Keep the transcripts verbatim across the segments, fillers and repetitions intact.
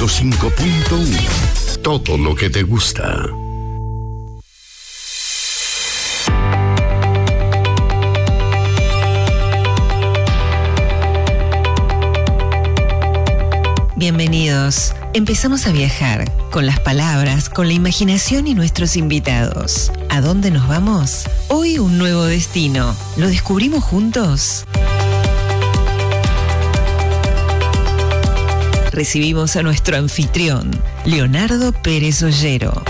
cinco punto uno. Todo lo que te gusta. Bienvenidos. Empezamos a viajar con las palabras, con la imaginación y nuestros invitados. ¿A dónde nos vamos? Hoy un nuevo destino. ¿Lo descubrimos juntos? Recibimos a nuestro anfitrión, Leonardo Pérez Ollero.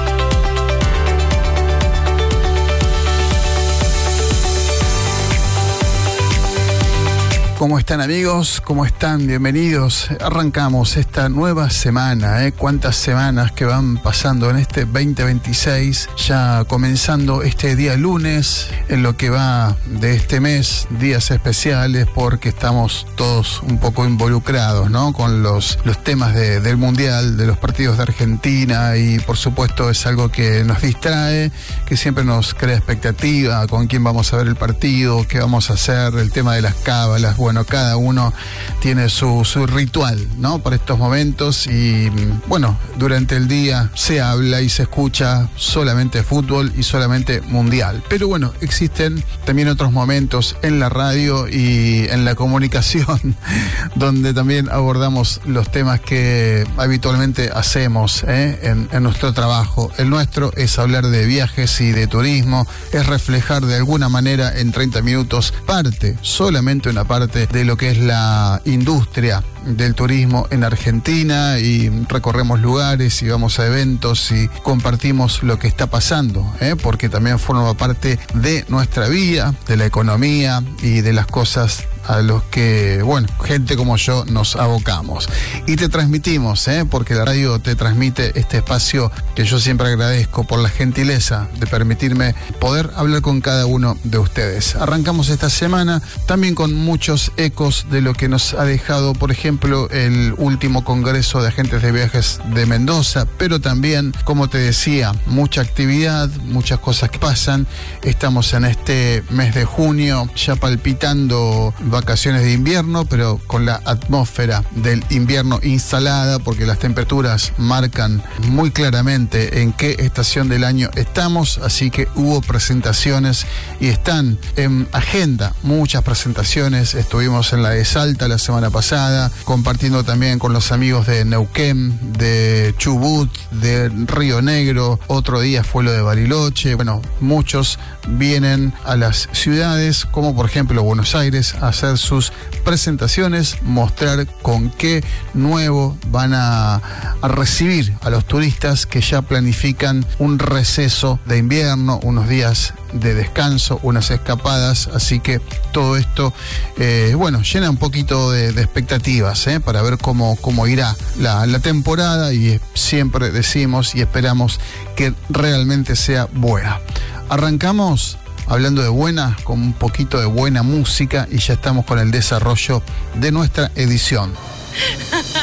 ¿Cómo están, amigos? ¿Cómo están? Bienvenidos. Arrancamos esta nueva semana, ¿eh? Cuántas semanas que van pasando en este veinte veintiséis, ya comenzando este día lunes, en lo que va de este mes, días especiales porque estamos todos un poco involucrados, ¿no? Con los, los temas de, del Mundial, de los partidos de Argentina, y por supuesto es algo que nos distrae, que siempre nos crea expectativa, con quién vamos a ver el partido, qué vamos a hacer, el tema de las cábalas. Bueno, cada uno tiene su, su ritual, ¿no? Para estos momentos, y bueno, durante el día se habla y se escucha solamente fútbol y solamente mundial. Pero bueno, existen también otros momentos en la radio y en la comunicación donde también abordamos los temas que habitualmente hacemos, ¿eh? en, en nuestro trabajo. El nuestro es hablar de viajes y de turismo, es reflejar de alguna manera en treinta minutos parte, solamente una parte de lo que es la industria del turismo en Argentina, y recorremos lugares y vamos a eventos y compartimos lo que está pasando, ¿eh? porque también forma parte de nuestra vida, de la economía y de las cosas a los que, bueno, gente como yo nos abocamos. Y te transmitimos, ¿eh? porque la radio te transmite este espacio que yo siempre agradezco por la gentileza de permitirme poder hablar con cada uno de ustedes. Arrancamos esta semana también con muchos ecos de lo que nos ha dejado, por ejemplo, el último Congreso de Agentes de Viajes de Mendoza, pero también, como te decía, mucha actividad, muchas cosas que pasan. Estamos en este mes de junio, ya palpitando vacaciones de invierno, pero con la atmósfera del invierno instalada, porque las temperaturas marcan muy claramente en qué estación del año estamos, así que hubo presentaciones y están en agenda muchas presentaciones. Estuvimos en la de Salta la semana pasada, compartiendo también con los amigos de Neuquén, de Chubut, de Río Negro. Otro día fue lo de Bariloche. Bueno, muchos vienen a las ciudades, como por ejemplo Buenos Aires, a hacer sus presentaciones, mostrar con qué nuevo van a, a recibir a los turistas que ya planifican un receso de invierno, unos días de descanso, unas escapadas. Así que todo esto, eh, bueno, llena un poquito de, de expectativas, ¿eh? para ver cómo, cómo irá la, la temporada, y siempre decimos y esperamos que realmente sea buena. Arrancamos hablando de buena, con un poquito de buena música, y ya estamos con el desarrollo de nuestra edición.